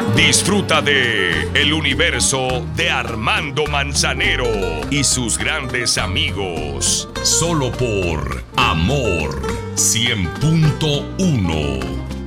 Disfruta de El universo de Armando Manzanero y sus grandes amigos. Solo por Amor 100.1.